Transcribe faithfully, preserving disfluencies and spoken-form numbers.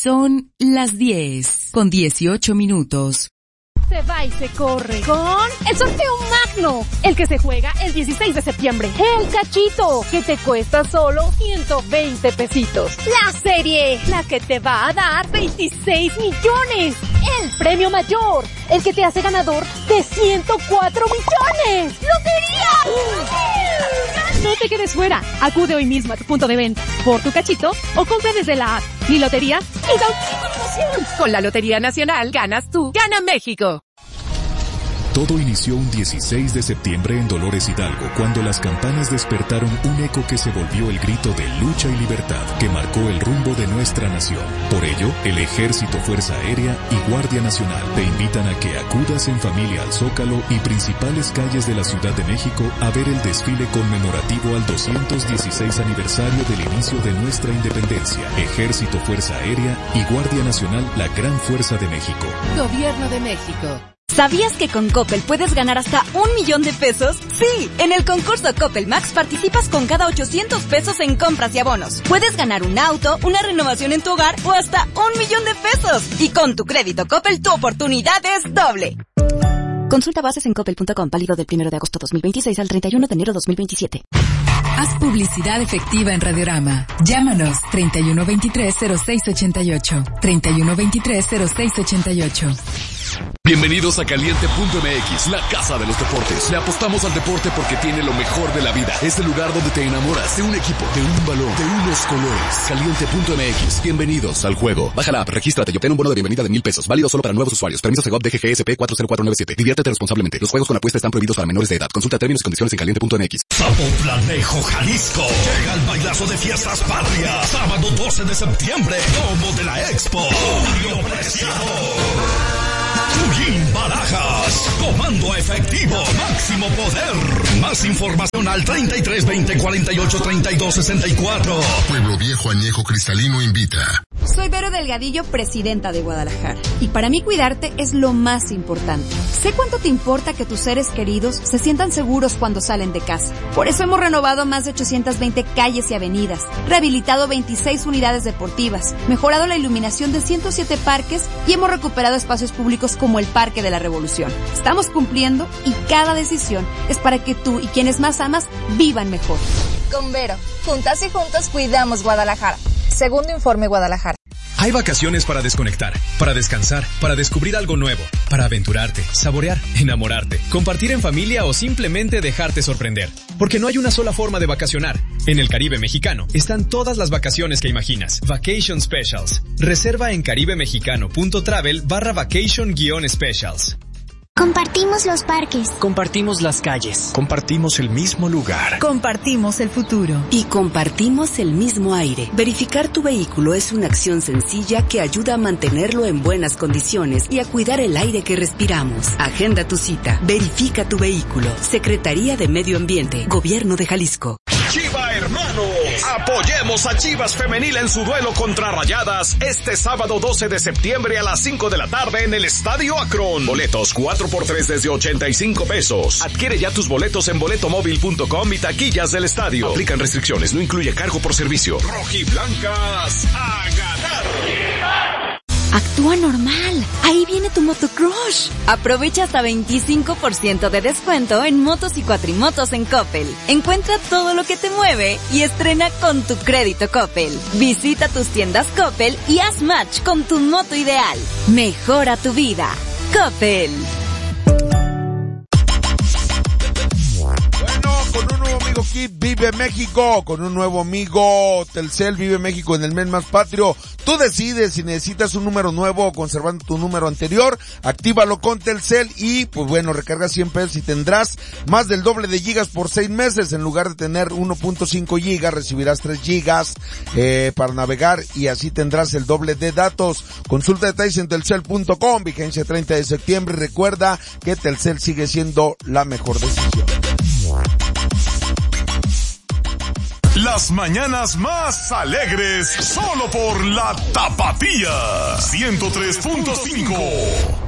Son las diez con dieciocho minutos. Se va y se corre con el sorteo magno, el que se juega el dieciséis de septiembre. El cachito, que te cuesta solo ciento veinte pesitos. La serie, la que te va a dar veintiséis millones. El premio mayor, el que te hace ganador de ciento cuatro millones. ¡Lotería! No te quedes fuera. Acude hoy mismo a tu punto de venta por tu cachito o compra desde la app. Mi lotería es auténtica emoción. Con la Lotería Nacional ganas tú, gana México. Todo inició un dieciséis de septiembre en Dolores Hidalgo, cuando las campanas despertaron un eco que se volvió el grito de lucha y libertad que marcó el rumbo de nuestra nación. Por ello, el Ejército, Fuerza Aérea y Guardia Nacional te invitan a que acudas en familia al Zócalo y principales calles de la Ciudad de México a ver el desfile conmemorativo al doscientos dieciséis aniversario del inicio de nuestra independencia. Ejército, Fuerza Aérea y Guardia Nacional, la gran fuerza de México. Gobierno de México. ¿Sabías que con Coppel puedes ganar hasta un millón de pesos? Sí, en el concurso Coppel Max participas con cada ochocientos pesos en compras y abonos. Puedes ganar un auto, una renovación en tu hogar o hasta un millón de pesos. Y con tu crédito Coppel tu oportunidad es doble. Consulta bases en coppel punto com, válido del primero de agosto dos mil veintiséis al treinta y uno de enero dos mil veintisiete. Haz publicidad efectiva en Radiorama. Llámanos treinta y uno veintitrés cero seis ochenta y ocho. treinta y uno veintitrés cero seis ochenta y ocho. Bienvenidos a Caliente punto M X, la casa de los deportes. Le apostamos al deporte porque tiene lo mejor de la vida. Es el lugar donde te enamoras de un equipo, de un balón, de unos colores. Caliente punto M X, bienvenidos al juego. Baja la app, regístrate y obtén un bono de bienvenida de mil pesos. Válido solo para nuevos usuarios. Permiso Segov D G G S P cuatro cero cuatro nueve siete. Diviértete responsablemente. Los juegos con apuesta están prohibidos para menores de edad. Consulta términos y condiciones en Caliente punto M X. Zapotlanejo, Jalisco. Llega el bailazo de fiestas patrias. Sábado doce de septiembre. Domo de la Expo. Julio Preciado. Chuyín Barajas, comando efectivo, máximo poder. Más información al treinta y tres veinte cuarenta y ocho treinta y dos sesenta y cuatro. Pueblo Viejo Añejo Cristalino invita. Soy Vero Delgadillo, presidenta de Guadalajara. Y para mí cuidarte es lo más importante. Sé cuánto te importa que tus seres queridos se sientan seguros cuando salen de casa. Por eso hemos renovado más de ochocientas veinte calles y avenidas, rehabilitado veintiséis unidades deportivas, mejorado la iluminación de ciento siete parques y hemos recuperado espacios públicos como el Parque de la Revolución. Estamos cumpliendo y cada decisión es para que tú y quienes más amas vivan mejor. Con Vero, juntas y juntos cuidamos Guadalajara. Segundo informe Guadalajara. Hay vacaciones para desconectar, para descansar, para descubrir algo nuevo, para aventurarte, saborear, enamorarte, compartir en familia o simplemente dejarte sorprender. Porque no hay una sola forma de vacacionar. En el Caribe mexicano están todas las vacaciones que imaginas. Vacation Specials. Reserva en caribemexicano punto travel barra vacation guión specials. Compartimos los parques. Compartimos las calles. Compartimos el mismo lugar. Compartimos el futuro. Y compartimos el mismo aire. Verificar tu vehículo es una acción sencilla que ayuda a mantenerlo en buenas condiciones y a cuidar el aire que respiramos. Agenda tu cita. Verifica tu vehículo. Secretaría de Medio Ambiente. Gobierno de Jalisco. Chiva Hermanos, apoyemos a Chivas Femenil en su duelo contra Rayadas este sábado doce de septiembre a las cinco de la tarde en el Estadio Akron. Boletos cuatro por tres desde ochenta y cinco pesos. Adquiere ya tus boletos en boleto móvil punto com y taquillas del estadio. Aplican restricciones, no incluye cargo por servicio. Rojiblancas a ganar. Actúa normal. Ahí viene tu motocrush. Aprovecha hasta veinticinco por ciento de descuento en motos y cuatrimotos en Coppel. Encuentra todo lo que te mueve y estrena con tu crédito Coppel. Visita tus tiendas Coppel y haz match con tu moto ideal. Mejora tu vida. Coppel. Con un nuevo amigo Kit Vive México, con un nuevo amigo Telcel Vive México en el mes más patrio. Tú decides si necesitas un número nuevo o conservando tu número anterior, actívalo con Telcel y pues bueno, recarga cien pesos y tendrás más del doble de gigas por seis meses. En lugar de tener uno punto cinco gigas, recibirás tres gigas eh, para navegar y así tendrás el doble de datos. Consulta detalles en telcel punto com, vigencia treinta de septiembre. Recuerda que Telcel sigue siendo la mejor decisión. Las mañanas más alegres solo por la Tapatía ciento tres punto cinco.